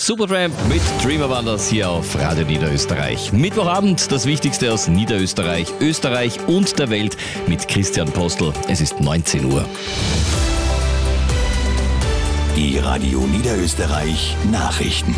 Supertramp mit Dreamer Wonders hier auf Radio Niederösterreich. Mittwochabend, das Wichtigste aus Niederösterreich, Österreich und der Welt mit Christian Postel. Es ist 19 Uhr. Die Radio Niederösterreich Nachrichten.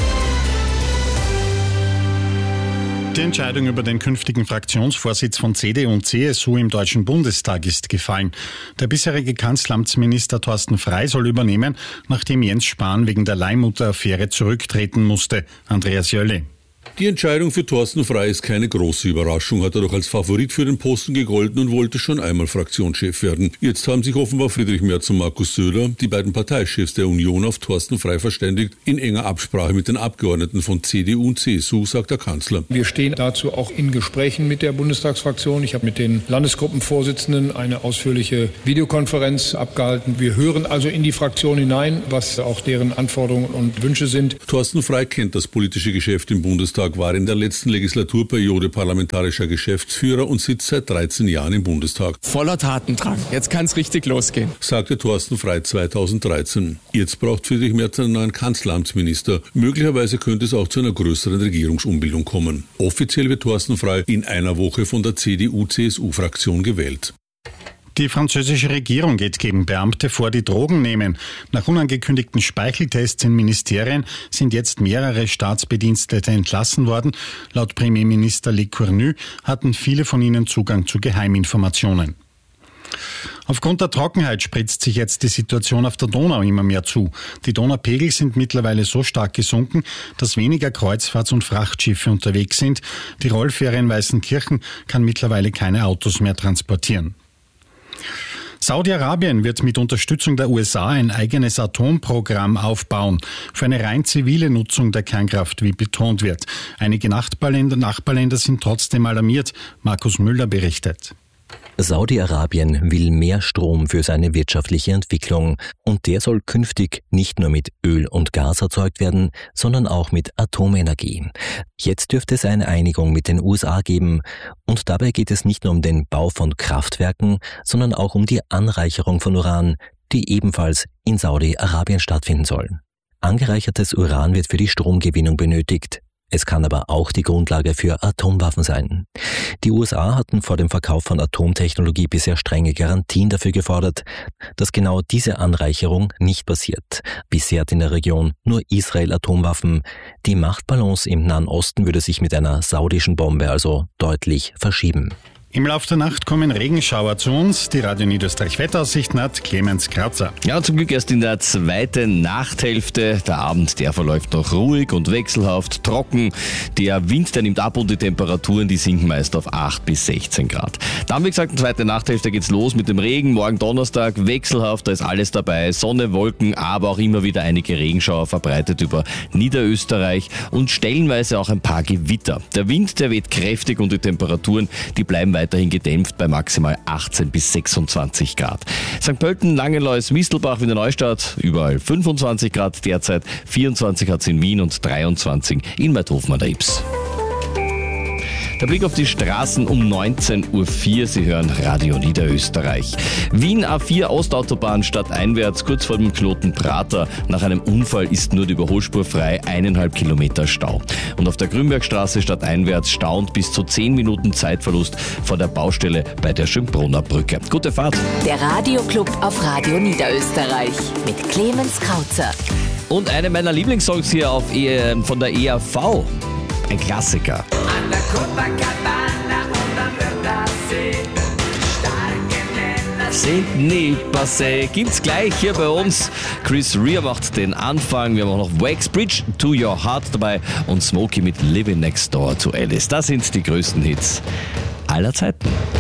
Die Entscheidung über den künftigen Fraktionsvorsitz von CDU und CSU im Deutschen Bundestag ist gefallen. Der bisherige Kanzleramtsminister Thorsten Frey soll übernehmen, nachdem Jens Spahn wegen der Leihmutter-Affäre zurücktreten musste. Andreas Jölle. Die Entscheidung für Thorsten Frey ist keine große Überraschung, hat er doch als Favorit für den Posten gegolten und wollte schon einmal Fraktionschef werden. Jetzt haben sich offenbar Friedrich Merz und Markus Söder, die beiden Parteichefs der Union, auf Thorsten Frey verständigt, in enger Absprache mit den Abgeordneten von CDU und CSU, sagt der Kanzler. Wir stehen dazu auch in Gesprächen mit der Bundestagsfraktion. Ich habe mit den Landesgruppenvorsitzenden eine ausführliche Videokonferenz abgehalten. Wir hören also in die Fraktion hinein, was auch deren Anforderungen und Wünsche sind. Thorsten Frey kennt das politische Geschäft im Bundestag, war in der letzten Legislaturperiode parlamentarischer Geschäftsführer und sitzt seit 13 Jahren im Bundestag. Voller Tatendrang. Jetzt kann es richtig losgehen, sagte Thorsten Frey 2013. Jetzt braucht Friedrich Merz einen neuen Kanzleramtsminister. Möglicherweise könnte es auch zu einer größeren Regierungsumbildung kommen. Offiziell wird Thorsten Frey in einer Woche von der CDU-CSU-Fraktion gewählt. Die französische Regierung geht gegen Beamte vor, die Drogen nehmen. Nach unangekündigten Speicheltests in Ministerien sind jetzt mehrere Staatsbedienstete entlassen worden. Laut Premierminister Lecornu hatten viele von ihnen Zugang zu Geheiminformationen. Aufgrund der Trockenheit spritzt sich jetzt die Situation auf der Donau immer mehr zu. Die Donaupegel sind mittlerweile so stark gesunken, dass weniger Kreuzfahrts- und Frachtschiffe unterwegs sind. Die Rollfähre in Weißenkirchen kann mittlerweile keine Autos mehr transportieren. Saudi-Arabien wird mit Unterstützung der USA ein eigenes Atomprogramm aufbauen, für eine rein zivile Nutzung der Kernkraft, wie betont wird. Einige Nachbarländer sind trotzdem alarmiert. Markus Müller berichtet. Saudi-Arabien will mehr Strom für seine wirtschaftliche Entwicklung und der soll künftig nicht nur mit Öl und Gas erzeugt werden, sondern auch mit Atomenergie. Jetzt dürfte es eine Einigung mit den USA geben und dabei geht es nicht nur um den Bau von Kraftwerken, sondern auch um die Anreicherung von Uran, die ebenfalls in Saudi-Arabien stattfinden soll. Angereichertes Uran wird für die Stromgewinnung benötigt. Es kann aber auch die Grundlage für Atomwaffen sein. Die USA hatten vor dem Verkauf von Atomtechnologie bisher strenge Garantien dafür gefordert, dass genau diese Anreicherung nicht passiert. Bisher hat in der Region nur Israel Atomwaffen. Die Machtbalance im Nahen Osten würde sich mit einer saudischen Bombe also deutlich verschieben. Im Laufe der Nacht kommen Regenschauer zu uns. Die Radio Niederösterreich Wetteraussichten hat Clemens Krauzer. Ja, zum Glück erst in der zweiten Nachthälfte. Der Abend, der verläuft noch ruhig und wechselhaft, trocken. Der Wind, der nimmt ab und die Temperaturen, die sinken meist auf 8 bis 16 Grad. Dann, wie gesagt, in der zweiten Nachthälfte geht's los mit dem Regen. Morgen Donnerstag wechselhaft, da ist alles dabei. Sonne, Wolken, aber auch immer wieder einige Regenschauer verbreitet über Niederösterreich und stellenweise auch ein paar Gewitter. Der Wind, der weht kräftig und die Temperaturen, die bleiben weiterhin gedämpft bei maximal 18 bis 26 Grad. St. Pölten, Langenlois, Mistelbach, Wiener Neustadt, überall 25 Grad derzeit, 24 hat es in Wien und 23 in Maidhofen an der Ybbs. Der Blick auf die Straßen um 19.04 Uhr. Sie hören Radio Niederösterreich. Wien A4 Ostautobahn stadteinwärts, kurz vor dem Knoten Prater. Nach einem Unfall ist nur die Überholspur frei, 1,5 Kilometer Stau. Und auf der Grünbergstraße stadteinwärts stauend bis zu 10 Minuten Zeitverlust vor der Baustelle bei der Schönbrunner Brücke. Gute Fahrt. Der Radioclub auf Radio Niederösterreich mit Clemens Krauzer. Und eine meiner Lieblingssongs hier von der EAV. Ein Klassiker. An der Copacabana und am Wörthersee. Starke Männer sind nie passé. Gibt's gleich hier bei uns. Chris Rea macht den Anfang. Wir haben auch noch Wax Bridge to Your Heart dabei und Smokey mit Living Next Door to Alice. Das sind die größten Hits aller Zeiten.